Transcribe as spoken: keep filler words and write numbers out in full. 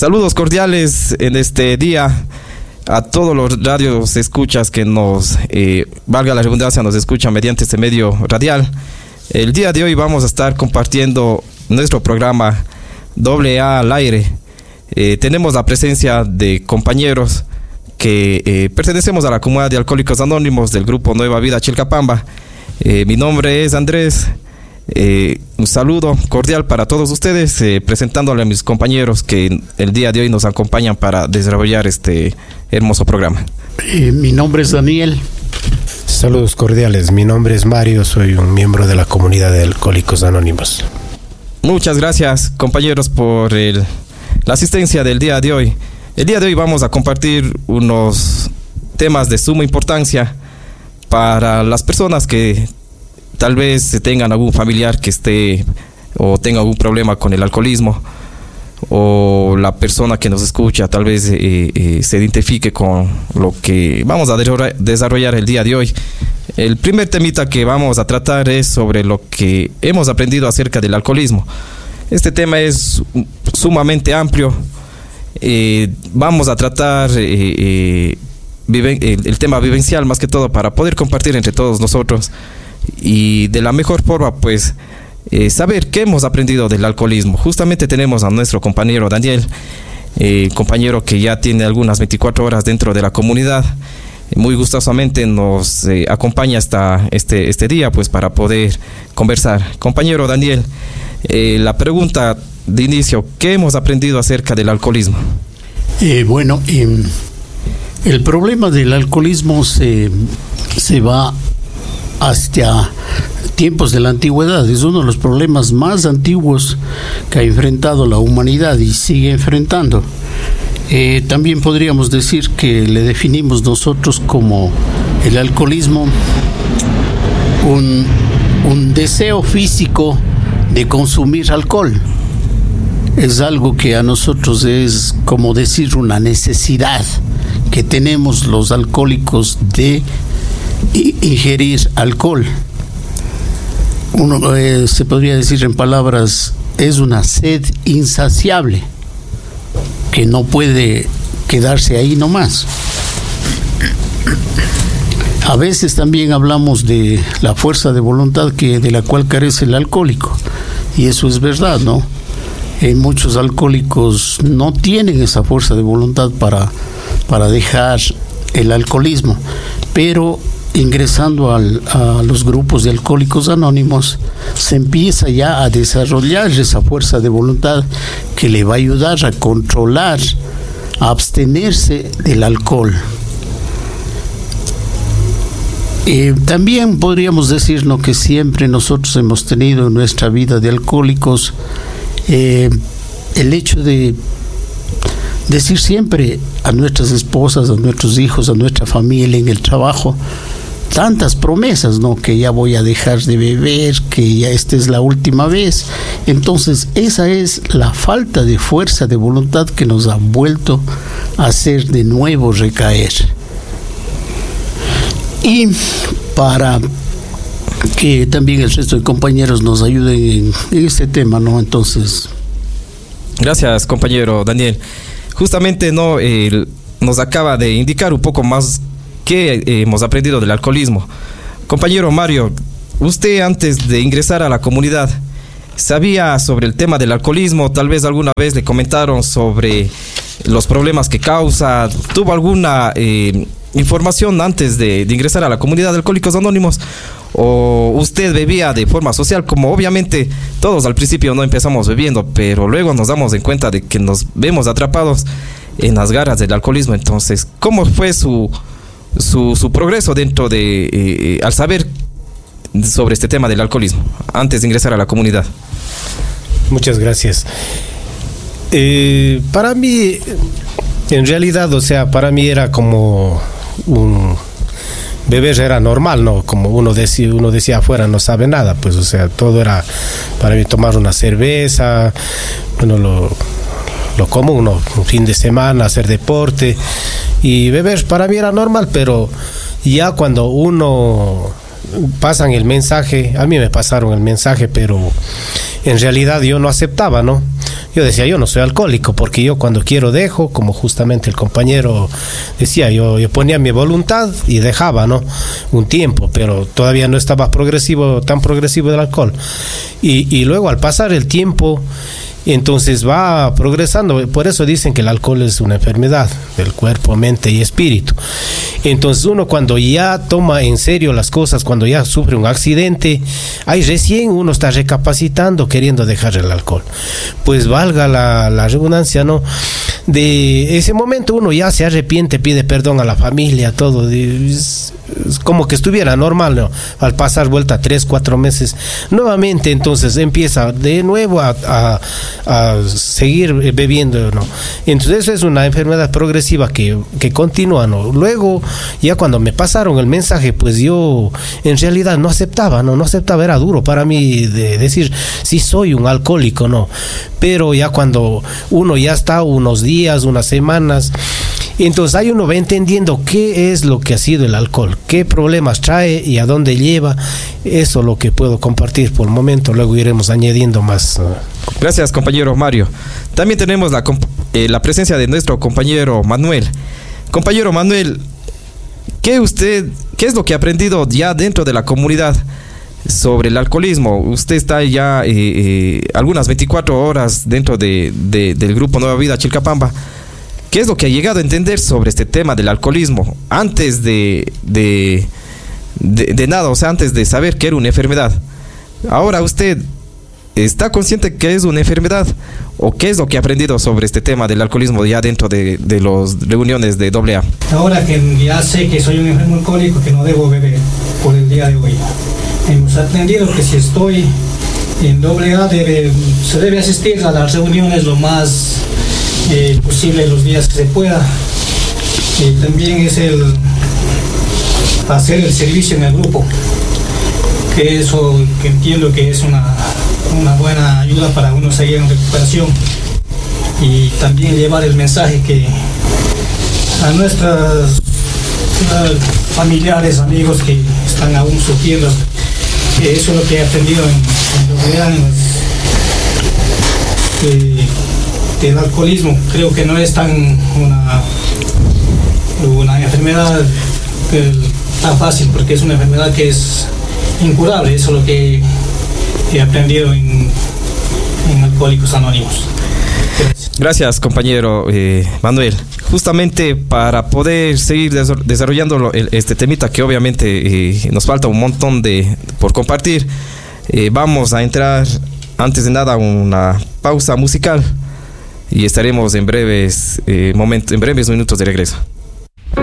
Saludos cordiales en este día a todos los radios escuchas que nos, eh, valga la redundancia, nos escuchan mediante este medio radial. El día de hoy vamos a estar compartiendo nuestro programa Doble A al aire. Eh, tenemos la presencia de compañeros que eh, pertenecemos a la comunidad de Alcohólicos Anónimos del grupo Nueva Vida Chilcapamba. Eh, mi nombre es Andrés. Eh, un saludo cordial para todos ustedes, eh, presentándole a mis compañeros que el día de hoy nos acompañan para desarrollar este hermoso programa. Eh, mi nombre es Daniel. Saludos cordiales, mi nombre es Mario, soy un miembro de la comunidad de Alcohólicos Anónimos. Muchas gracias, compañeros, por el, la asistencia del día de hoy. El día de hoy vamos a compartir unos temas de suma importancia para las personas que tal vez tengan algún familiar que esté o tenga algún problema con el alcoholismo, o la persona que nos escucha tal vez eh, eh, se identifique con lo que vamos a desarrollar el día de hoy. El primer temita que vamos a tratar es sobre lo que hemos aprendido acerca del alcoholismo. Este tema es sumamente amplio. Eh, vamos a tratar eh, eh, vive, el, el tema vivencial más que todo para poder compartir entre todos nosotros y de la mejor forma pues eh, saber qué hemos aprendido del alcoholismo. Justamente tenemos a nuestro compañero Daniel, eh, compañero que ya tiene algunas veinticuatro horas dentro de la comunidad. Muy gustosamente nos eh, acompaña hasta este, este día pues para poder conversar. Compañero Daniel, eh, la pregunta de inicio, ¿qué hemos aprendido acerca del alcoholismo? Eh, bueno, eh, el problema del alcoholismo se, se va hasta tiempos de la antigüedad. Es uno de los problemas más antiguos que ha enfrentado la humanidad y sigue enfrentando. Eh, también podríamos decir que le definimos nosotros como el alcoholismo un, un deseo físico de consumir alcohol. Es algo que a nosotros es como decir una necesidad que tenemos los alcohólicos de ingerir alcohol. Uno eh, se podría decir en palabras, es una sed insaciable que no puede quedarse ahí nomás. A veces también hablamos de la fuerza de voluntad que de la cual carece el alcohólico, y eso es verdad, ¿no? Eh, muchos alcohólicos no tienen esa fuerza de voluntad para, para dejar el alcoholismo, pero ingresando al, a los grupos de Alcohólicos Anónimos se empieza ya a desarrollar esa fuerza de voluntad que le va a ayudar a controlar, a abstenerse del alcohol. Eh, también podríamos decirnos que siempre nosotros hemos tenido en nuestra vida de alcohólicos eh, el hecho de decir siempre a nuestras esposas, a nuestros hijos, a nuestra familia, en el trabajo, tantas promesas, ¿no? Que ya voy a dejar de beber, que ya esta es la última vez. Entonces, esa es la falta de fuerza de voluntad que nos ha vuelto a hacer de nuevo recaer. Y para que también el resto de compañeros nos ayuden en, en este tema, ¿no? Entonces... Gracias, compañero Daniel. Justamente no eh, nos acaba de indicar un poco más qué eh, hemos aprendido del alcoholismo. Compañero Mario, usted antes de ingresar a la comunidad, ¿sabía sobre el tema del alcoholismo? Tal vez alguna vez le comentaron sobre los problemas que causa. ¿Tuvo alguna eh, información antes de, de ingresar a la comunidad de Alcohólicos Anónimos? ¿O usted bebía de forma social? Como obviamente todos al principio no empezamos bebiendo, pero luego nos damos en cuenta de que nos vemos atrapados en las garras del alcoholismo. Entonces, ¿cómo fue su, su, su progreso dentro de, eh, al saber sobre este tema del alcoholismo, antes de ingresar a la comunidad? Muchas gracias. Eh, para mí, en realidad, o sea, para mí era como un... beber era normal, ¿no? Como uno decía, uno decía afuera, no sabe nada, pues, o sea, todo era para mí tomar una cerveza, bueno, lo, lo común, ¿no? Un fin de semana, hacer deporte, y beber para mí era normal, pero ya cuando uno pasan el mensaje, a mí me pasaron el mensaje, pero en realidad yo no aceptaba, ¿no? Yo decía, yo no soy alcohólico, porque yo cuando quiero dejo, como justamente el compañero decía, yo, yo ponía mi voluntad y dejaba, ¿no? Un tiempo, pero todavía no estaba progresivo, tan progresivo del alcohol. Y, y luego al pasar el tiempo, entonces va progresando. Por eso dicen que el alcohol es una enfermedad del cuerpo, mente y espíritu. Entonces uno cuando ya toma en serio las cosas, cuando ya sufre un accidente, ahí recién uno está recapacitando, queriendo dejar el alcohol. Pues valga la, la redundancia, ¿no? De ese momento uno ya se arrepiente, pide perdón a la familia, todo. Es, es como que estuviera normal, ¿no? Al pasar vuelta tres, cuatro meses, nuevamente entonces empieza de nuevo a, a, a seguir bebiendo, ¿no? Entonces eso es una enfermedad progresiva que, que continúa, ¿no? Luego, ya cuando me pasaron el mensaje, pues yo en realidad no aceptaba, ¿no? No aceptaba, era duro para mí de decir, sí soy un alcohólico, ¿no? Pero ya cuando uno ya está unos días, unas semanas, entonces ahí uno va entendiendo qué es lo que ha sido el alcohol, qué problemas trae y a dónde lleva. Eso es lo que puedo compartir por el momento, luego iremos añadiendo más. Gracias, compañero Mario. También tenemos la, eh, la presencia de nuestro compañero Manuel. Compañero Manuel, ¿qué usted, qué es lo que ha aprendido ya dentro de la comunidad sobre el alcoholismo? Usted está ya eh, eh, algunas veinticuatro horas dentro de, de, del grupo Nueva Vida Chilcapamba. ¿Qué es lo que ha llegado a entender sobre este tema del alcoholismo antes de, de, de, de nada, o sea, antes de saber que era una enfermedad? Ahora usted ¿está consciente que es una enfermedad? ¿O qué es lo que ha aprendido sobre este tema del alcoholismo ya dentro de, de las reuniones de doble A? Ahora que ya sé que soy un enfermo alcohólico, que no debo beber por el día de hoy, hemos aprendido que si estoy en doble A, debe, se debe asistir a las reuniones lo más eh, posible los días que se pueda. Y también es el hacer el servicio en el grupo, que eso que entiendo que es una, una buena ayuda para uno seguir en recuperación, y también llevar el mensaje que a nuestros familiares, amigos que están aún sufriendo, que eso es lo que he aprendido en, en doble A, eh, del alcoholismo. Creo que no es tan una, una enfermedad que, tan fácil, porque es una enfermedad que es incurable. Eso es lo que he aprendido en, en Alcohólicos Anónimos. Gracias, Gracias compañero eh, Manuel. Justamente para poder seguir des- desarrollando el, este temita, que obviamente eh, nos falta un montón de por compartir, eh, vamos a entrar antes de nada una pausa musical y estaremos en breves eh, momentos, en breves minutos de regreso.